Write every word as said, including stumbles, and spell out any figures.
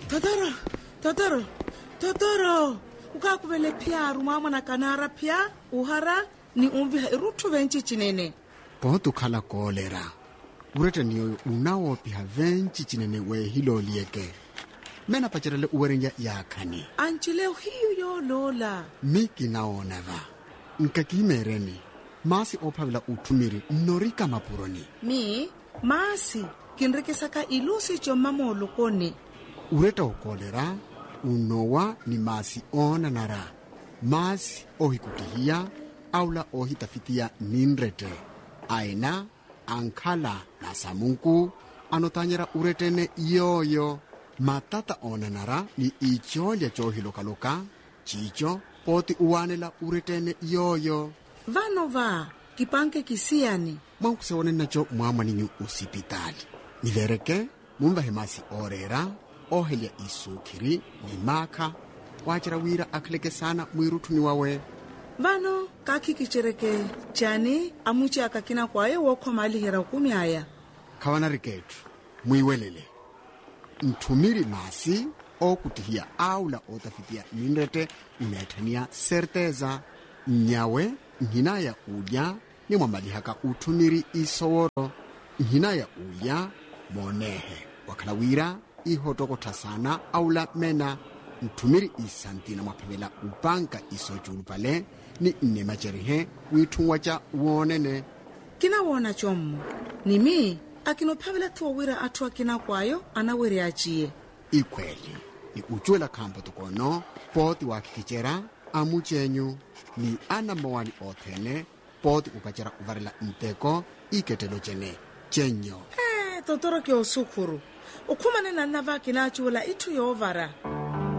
Totoro, Totoro, Totoro. Ukakubele pia rumama na kanara pia uhara ni umviha irutu venchi chinene. Potu kala kolera. Urete niyo unawo piha venchi chinene we hilo lieke. Mena pacharele uwerenja yakani. Anchileo hiyo yo lola. Miki naonava. Nkakimereni. Masi opavila utumiri norika mapuroni. Mi, masi, kinrike saka ilusi chomamo lokoni. Ureta ukolera, unowa ni masi ona nara. Masi ohikutihia, aula ohitafitia ninrete. Aina, ankala na samunku, anotanyera uretene yoyo. Matata ona nara ni icholia chohilokaloka, chicho, poti uwanela uretene yoyo. Vano va, kipanke kisiani. Mwankusewane nacho mwama ninyu usipitali. Nivereke, mumba hemasi orera, ohelia isukiri, ni maka, wachira wira akleke sana mwirutu ni wawe. Vano, kaki kichereke, chani, amuchi akakina kwae woko mali hera ukumi haya. Kawana riketu, mwiwelele. Ntumiri masi, o kutihia aula otafitia ninrete, unetania certeza. Nyawe, nhina ya uja, ni mwamalihaka utumiri isoworo. Nhina ya uja, monehe. Wakalawira, ihotokota sana, aula mena. Ntumiri isantina mwapavela upanka isojulu pale, ni nemacherihe, witungwacha uonene. Kina wona chomu. Nimi, akinopavela tuwawira atuwa kina kwayo, anawere achie. Ikweli, ni uchuela kampo tukono, poti wakikichera, amuchenyu, ni ana mawali othene, poti upachera uvarela nteko, iketelo chene, chenyo. Eh, Totoro kio sukuru. Ukumane na nava kinachuela itu yovara.